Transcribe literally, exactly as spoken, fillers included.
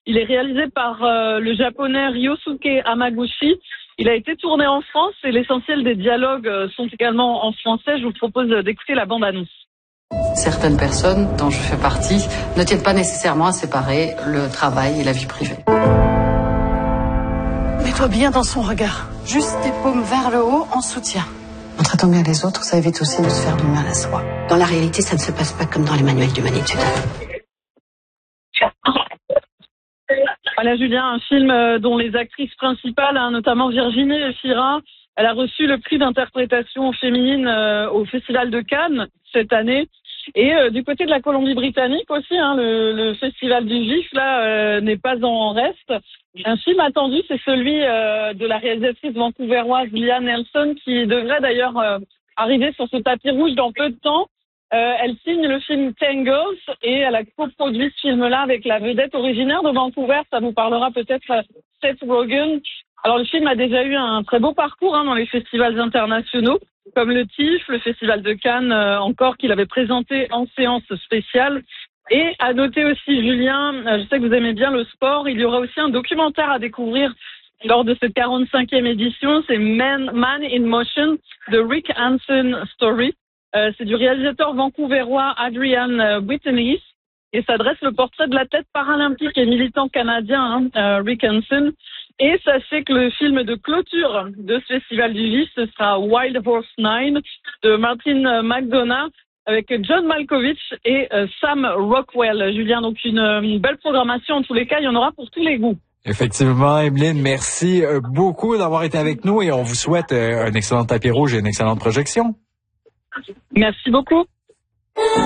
Il est réalisé par euh, le japonais Ryosuke Hamaguchi. Il a été tourné en France et l'essentiel des dialogues sont également en français. Je vous propose d'écouter la bande-annonce. Certaines personnes, dont je fais partie, ne tiennent pas nécessairement à séparer le travail et la vie privée. Mets-toi bien dans son regard. Juste tes paumes vers le haut en soutien. En traitant bien les autres, ça évite aussi de se faire du mal à soi. Dans la réalité, ça ne se passe pas comme dans les manuels d'humanitude. Voilà, Julien, un film dont les actrices principales, hein, notamment Virginie Efira, elle a reçu le prix d'interprétation féminine euh, au Festival de Cannes cette année. Et euh, du côté de la Colombie-Britannique aussi, hein, le, le Festival du Vif là euh, n'est pas en reste. Un film attendu, c'est celui euh, de la réalisatrice vancouveroise Leah Nelson, qui devrait d'ailleurs euh, arriver sur ce tapis rouge dans peu de temps. Euh, elle signe le film Tangles et elle a coproduit ce film-là avec la vedette originaire de Vancouver. Ça vous parlera peut-être euh, Seth Rogen. Alors le film a déjà eu un très beau parcours hein, dans les festivals internationaux, comme le T I F, le Festival de Cannes, euh, encore qu'il avait présenté en séance spéciale. Et à noter aussi, Julien, euh, je sais que vous aimez bien le sport, il y aura aussi un documentaire à découvrir lors de cette quarante-cinquième édition, c'est Man, Man in Motion, The Rick Hansen Story. Euh, c'est du réalisateur vancouverois Adrian Whitney et ça dresse le portrait de l'athlète paralympique et militant canadien hein, euh, Rick Hansen. Et sachez que le film de clôture de ce festival du Vif, ce sera Wild Horse Nine de Martin McDonagh avec John Malkovich et euh, Sam Rockwell. Julien, donc une, une belle programmation en tous les cas, il y en aura pour tous les goûts. Effectivement, Emeline, merci beaucoup d'avoir été avec nous et on vous souhaite un excellent tapis rouge et une excellente projection. Merci beaucoup.